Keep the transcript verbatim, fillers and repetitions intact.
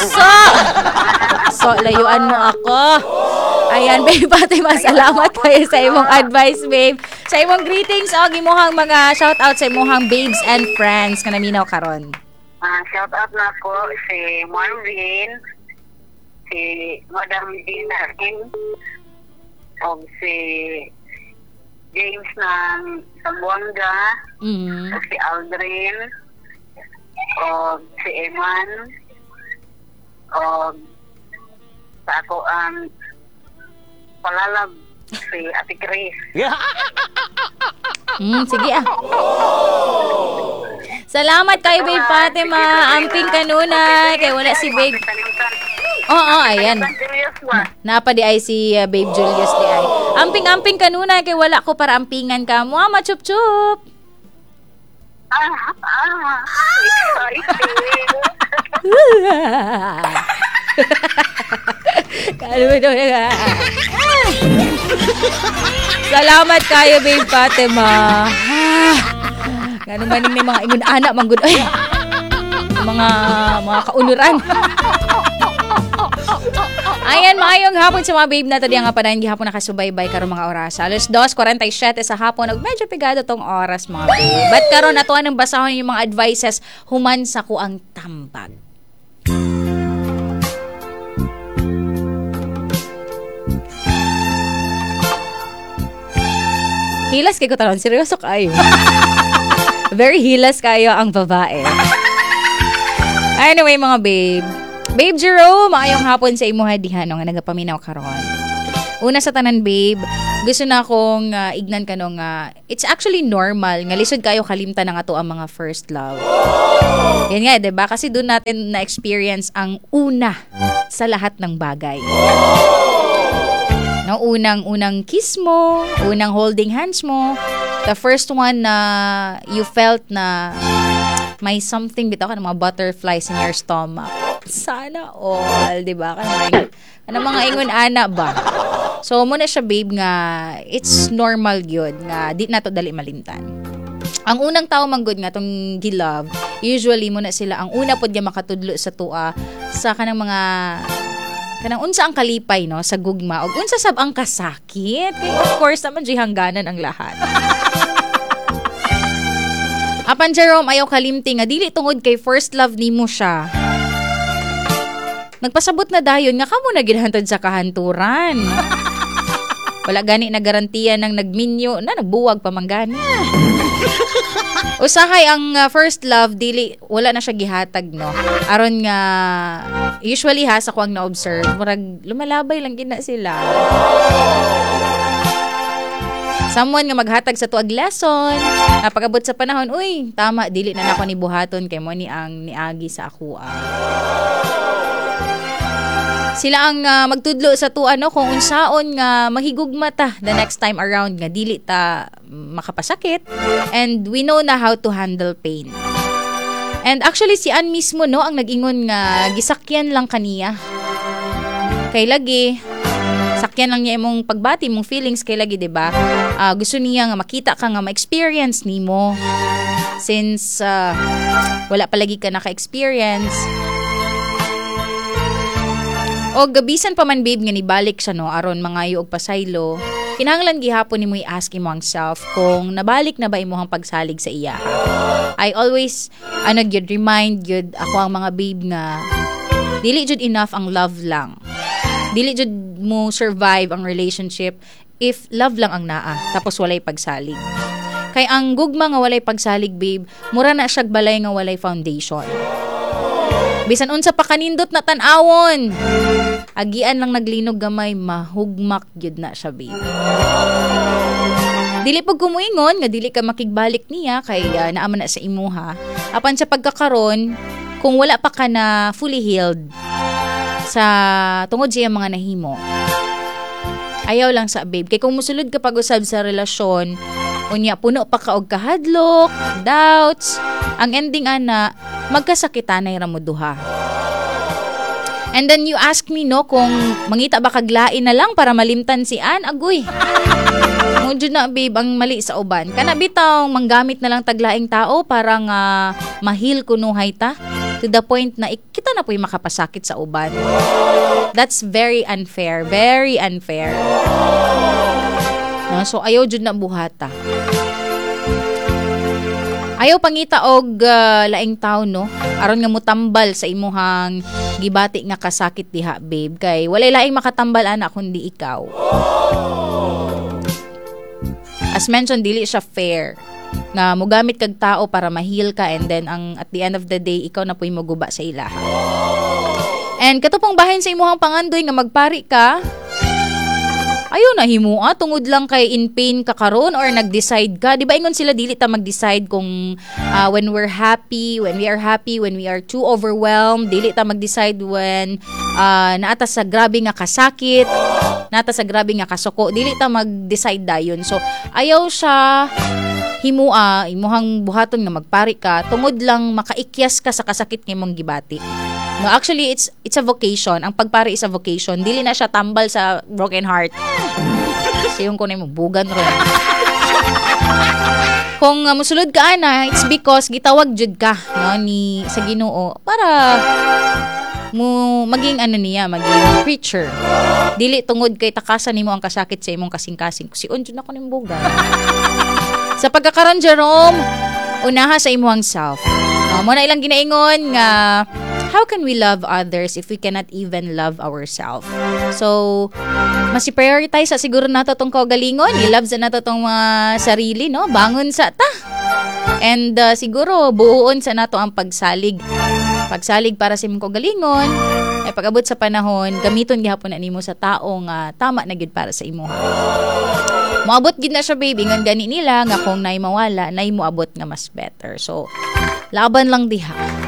So, so layuan mo ako. Ayan, babe, Fatima, salamat kayo sa imong advice, babe. Sa imong greetings, o, gimuhang mga shoutout sa imong babes and friends nga naminaw karon. Uh, shout out na po si Marvin, si Madam Dina King, o si James ng Sambuanga, Mm. o si Aldrin, o si Eman, o sa ako ang palalab si Ate Chris. Mm, sige ah. Salamat kayo, babe Fatima. Amping kanunay. Kaya wala si babe. Oo, oh, oh, ayan. Napa di ay si uh, babe Julius di ay. Amping-amping kanunay. Kaya wala ko para ampingan ka mo. Ah, chup-chup. Ah, ah, exciting. Kalunod nga. Salamat kayo, babe Fatima. Ah, ganun maning may mga ingon anak manggod ay. Mga mga kaunuran. Ayan, maayong hapon sa mga babe nato diyan nga padayon gihapon nakasubaybay karon mga oras. Alas dos forty y siete sa hapon ug medyo pigado tong oras mga babe. But karon ato nang basahon yung mga advices human sa kuang tambag. Hilas kayo taron, seryoso kayo. Very hilas kayo ang babae. Anyway mga babe, Babe Jerome, maayong hapon sa imo hadihan nga nagapaminaw karon. Una sa tanan babe, gusto na akong uh, ignan kanong uh, it's actually normal nga lisod kayo kalimtan ng ato ang mga first love. Yan nga, 'di ba? Kasi doon natin na experience ang una sa lahat ng bagay. No, unang-unang kiss mo, unang holding hands mo, the first one na you felt na may something bitaw ka ng mga butterflies in your stomach. Sana all, di ba? Kanang ano mga ingon ana ba? So muna siya babe nga it's normal gyud nga di nato dali malimtan. Ang unang tao manggod nga tong gilove, usually muna sila ang una pod nga makatudlo sa tua sa kanang mga kanang unsa ang kalipay no sa gugma ug unsa sab ang kasakit. Kay of course naman di hangganan ang lahat. Apan Jerome ayaw kalimti nga dili tungod kay first love nimo siya. Nagpasabot na dayon nga kamo na ginhantod sa kahanturan. Wala gani na garantiya ng nagminyo na nagbuwag pa man gani. Usahay ang uh, first love dili wala na siya gihatag no. Aron nga usually ha sa ko ang na-observe, murag lumalabay lang gina sila. Someone nga maghatag sa tuag lesson, napag-abot sa panahon, uy, tama dili na nako ni buhaton kay mo ni ang niagi sa ako. Sila ang uh, magtudlo sa tuwa no kung unsaon nga mahigugma ta the next time around nga dili ta makapasakit and we know na how to handle pain. And actually si Ann mismo no ang nag-ingon nga gisakyan lang kaniya. Kay lagi sakyan lang niya imong pagbati mong feelings kay lagi 'di ba? Uh, gusto niya nga makita ka nga ma-experience nimo since uh, wala palagi ka naka-experience. O gabisan pa man babe nga nibalik siya no aron mangayo og pasaylo. Kinahanglan gihapon nimo i-ask imo ang self kung nabalik na ba imong pagsalig sa iya. I always ano gyud remind gyud ako ang mga babe nga dili jud enough ang love lang. Dili jud mo survive ang relationship if love lang ang naa tapos walay pagsalig. Kay ang gugma nga walay pagsalig babe, mura na siya balay nga walay foundation. Bisan unsa pa kanindot na tan-awon. Agian lang naglinog gamay, mahugmak gyud na siya babe. Dili pag kumuingon nga dili ka makigbalik niya kay uh, naaman na sa imuha. Apan sa pagkakaron, kung wala pa ka na fully healed sa tungod siya mga nahimo. Ayaw lang sa babe. Kay kung musulod ka pag-usab sa relasyon, unya puno pa ka og kahadlok, doubts, ang ending ana magkasakitanay ra mo duha. And then you ask me no kung mangita ba kaglain na lang para malimtan si Ann, agoy. Mo jud na babe ang mali sa uban. Kana bitaw manggamit na lang taglaing tao para nga mahil kunuhay ta. to the point na ik- kita na po'y makapasakit sa uban. That's very unfair, very unfair. No? So ayaw jud na buhata. Ayaw pangita og uh, laing tawo, no? Aron nga mutambal sa imuhang gibati nga kasakit diha, babe. Kay walay laing makatambal ana kundi ikaw. As mentioned, dili siya fair nga mogamit kag tao para ma-heal ka, and then ang at the end of the day ikaw na po'y moguba sa ilaha. And katupong bahin sa imuhang pangandoy nga magpari ka, ayaw na himua tungod lang kay in pain ka karon or nag-decide ka. Di ba ingon sila dili ta mag-decide kung uh, when we're happy, when we are happy, when we are too overwhelmed. Dili ta mag-decide when uh, naata sa grabe nga kasakit, naata sa grabe nga kasuko. Dili ta mag-decide dayon. So ayaw siya himua, imuhang buhaton nga magpari ka tungod lang makaikyas ka sa kasakit nga imong gibati. No, actually, it's it's a vocation. Ang pagpari is a vocation. Dili na siya tambal sa broken heart. Kasi yung kunay mo, bugan ron. Kung uh, musulod ka, ana, it's because gitawag jud ka, no, ni, sa Ginoo para mo maging ano niya, maging preacher. Dili tungod kay takasan nimo ang kasakit sa imong kasing-kasing. Kasi unjud na ko ning bugan. Sa pagkakaron, Jerome, unaha sa imuhang self. No, mo na ilang ginaingon nga how can we love others if we cannot even love ourselves? So, mas i-prioritize sa siguro nato tong kaugalingon. I-love sa nato tong mga sarili, no? Bangon sa ta. And uh, siguro, buuon sa nato ang pagsalig. Pagsalig para sa imong kaugalingon. Ay pag-abot sa panahon, gamiton gihapon na nimo sa taong uh, tama na gyud para sa imo. Moabot gid na siya, baby. Ngan gani nila nga kung nay mawala, nay moabot nga mas better. So, laban lang diha.